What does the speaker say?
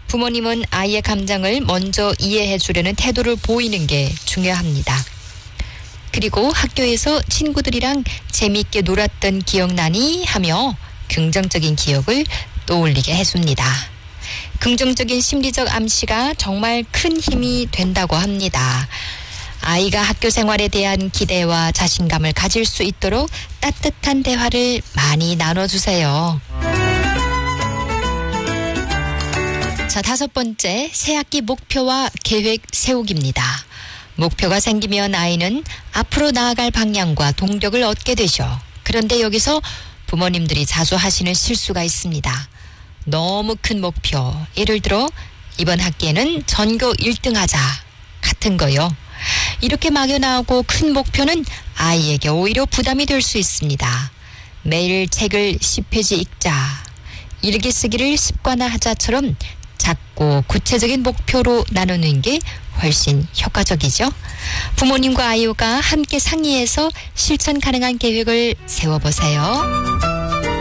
부모님은 아이의 감정을 먼저 이해해 주려는 태도를 보이는 게 중요합니다. 그리고 학교에서 친구들이랑 재미있게 놀았던 기억나니 하며 긍정적인 기억을 떠올리게 해줍니다. 긍정적인 심리적 암시가 정말 큰 힘이 된다고 합니다. 아이가 학교 생활에 대한 기대와 자신감을 가질 수 있도록 따뜻한 대화를 많이 나눠주세요. 자, 5번째, 새학기 목표와 계획 세우기입니다. 목표가 생기면 아이는 앞으로 나아갈 방향과 동력을 얻게 되죠. 그런데 여기서 부모님들이 자주 하시는 실수가 있습니다. 너무 큰 목표, 예를 들어 이번 학기에는 전교 1등 하자 같은 거요. 이렇게 막연하고 큰 목표는 아이에게 오히려 부담이 될 수 있습니다. 매일 책을 10페이지 읽자, 일기 쓰기를 습관화하자처럼 작고 구체적인 목표로 나누는 게 훨씬 효과적이죠. 부모님과 아이가 함께 상의해서 실천 가능한 계획을 세워보세요.